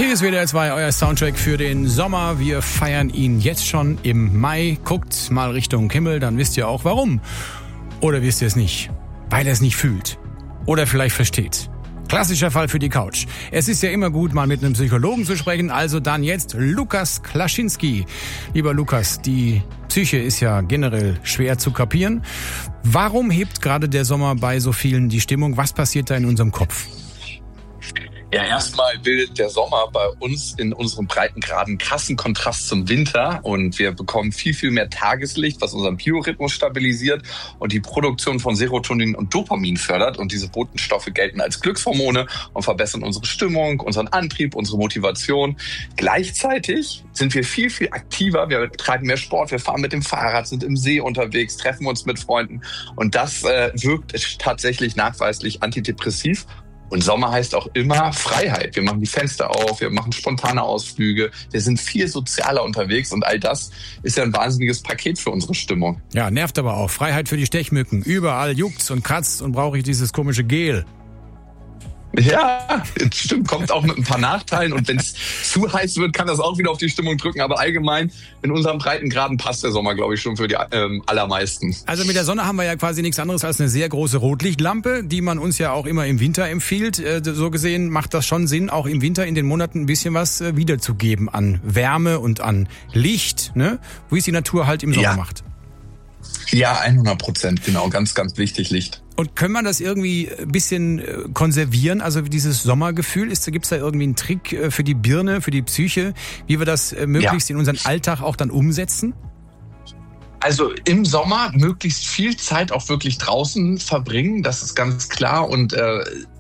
Hier ist WDR 2, euer Soundtrack für den Sommer. Wir feiern ihn jetzt schon im Mai. Guckt mal Richtung Himmel, dann wisst ihr auch warum. Oder wisst ihr es nicht? Weil er es nicht fühlt. Oder vielleicht versteht. Klassischer Fall für die Couch. Es ist ja immer gut, mal mit einem Psychologen zu sprechen. Also dann jetzt Lukas Klaschinski. Lieber Lukas, die Psyche ist ja generell schwer zu kapieren. Warum hebt gerade der Sommer bei so vielen die Stimmung? Was passiert da in unserem Kopf? Ja, erstmal bildet der Sommer bei uns in unserem Breitengraden krassen Kontrast zum Winter und wir bekommen viel, viel mehr Tageslicht, was unseren Biorhythmus stabilisiert und die Produktion von Serotonin und Dopamin fördert. Und diese Botenstoffe gelten als Glückshormone und verbessern unsere Stimmung, unseren Antrieb, unsere Motivation. Gleichzeitig sind wir viel, viel aktiver. Wir treiben mehr Sport, wir fahren mit dem Fahrrad, sind im See unterwegs, treffen uns mit Freunden und das wirkt tatsächlich nachweislich antidepressiv. Und Sommer heißt auch immer Freiheit. Wir machen die Fenster auf, wir machen spontane Ausflüge, wir sind viel sozialer unterwegs und all das ist ja ein wahnsinniges Paket für unsere Stimmung. Ja, nervt aber auch. Freiheit für die Stechmücken. Überall juckt's und kratzt und brauche ich dieses komische Gel. Ja, stimmt, kommt auch mit ein paar Nachteilen und wenn es zu heiß wird, kann das auch wieder auf die Stimmung drücken, aber allgemein in unserem Breitengraden passt der Sommer, glaube ich, schon für die allermeisten. Also mit der Sonne haben wir ja quasi nichts anderes als eine sehr große Rotlichtlampe, die man uns ja auch immer im Winter empfiehlt. So gesehen macht das schon Sinn, auch im Winter in den Monaten ein bisschen was wiederzugeben an Wärme und an Licht, ne? Wie es die Natur halt im Sommer macht. Ja, 100%, genau, ganz, ganz wichtig, Licht. Und können wir das irgendwie ein bisschen konservieren, also dieses Sommergefühl? Gibt's da irgendwie einen Trick für die Birne, für die Psyche, wie wir das möglichst in unseren Alltag auch dann umsetzen? Also im Sommer möglichst viel Zeit auch wirklich draußen verbringen, das ist ganz klar und